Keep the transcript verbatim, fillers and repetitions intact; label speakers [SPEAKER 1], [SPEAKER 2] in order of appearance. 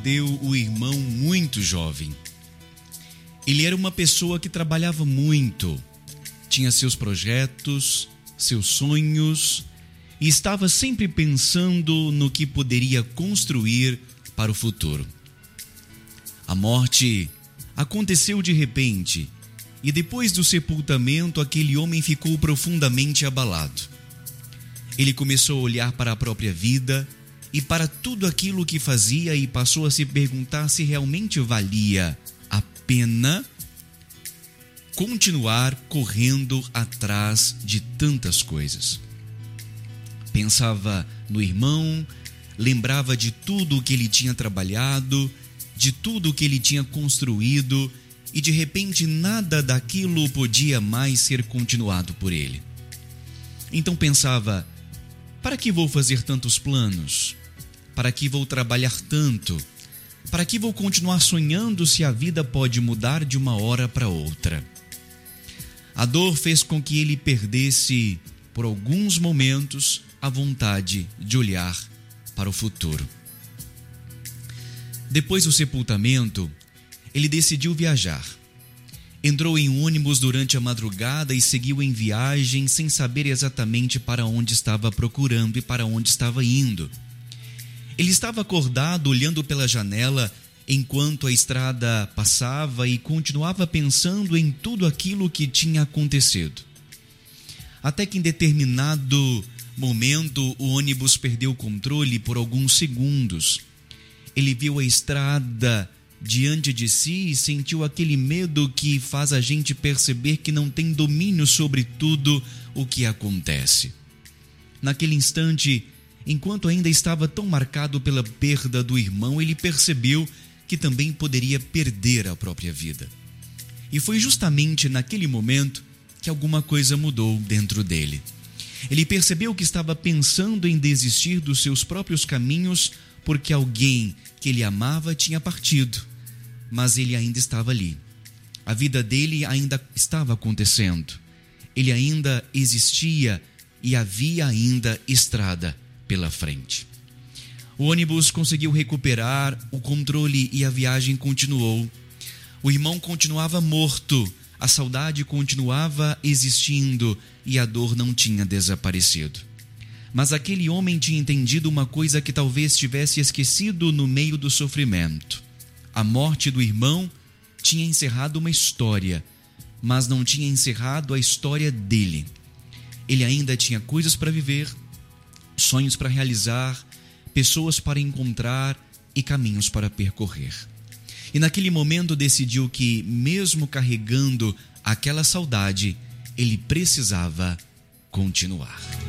[SPEAKER 1] perdeu o irmão muito jovem. Ele era uma pessoa que trabalhava muito, tinha seus projetos, seus sonhos e estava sempre pensando no que poderia construir para o futuro. A morte aconteceu de repente e depois do sepultamento aquele homem ficou profundamente abalado. Ele começou a olhar para a própria vida e para tudo aquilo que fazia e passou a se perguntar se realmente valia a pena continuar correndo atrás de tantas coisas. Pensava no irmão, lembrava de tudo o que ele tinha trabalhado, de tudo o que ele tinha construído e de repente nada daquilo podia mais ser continuado por ele. Então pensava: para que vou fazer tantos planos? Para que vou trabalhar tanto? Para que vou continuar sonhando se a vida pode mudar de uma hora para outra? A dor fez com que ele perdesse, por alguns momentos, a vontade de olhar para o futuro. Depois do sepultamento, ele decidiu viajar. Entrou em um ônibus durante a madrugada e seguiu em viagem sem saber exatamente para onde estava procurando e para onde estava indo. Ele estava acordado olhando pela janela enquanto a estrada passava e continuava pensando em tudo aquilo que tinha acontecido. Até que em determinado momento o ônibus perdeu o controle por alguns segundos. Ele viu a estrada diante de si e sentiu aquele medo que faz a gente perceber que não tem domínio sobre tudo o que acontece. Naquele instante, enquanto ainda estava tão marcado pela perda do irmão, ele percebeu que também poderia perder a própria vida. E foi justamente naquele momento que alguma coisa mudou dentro dele. Ele percebeu que estava pensando em desistir dos seus próprios caminhos porque alguém que ele amava tinha partido, mas ele ainda estava ali. A vida dele ainda estava acontecendo. Ele ainda existia e havia ainda estrada pela frente. O ônibus conseguiu recuperar o controle e a viagem continuou. O irmão continuava morto, a saudade continuava existindo e a dor não tinha desaparecido. Mas aquele homem tinha entendido uma coisa que talvez tivesse esquecido no meio do sofrimento. A morte do irmão tinha encerrado uma história, mas não tinha encerrado a história dele. Ele ainda tinha coisas para viver, sonhos para realizar, pessoas para encontrar e caminhos para percorrer. E naquele momento decidiu que, mesmo carregando aquela saudade, ele precisava continuar.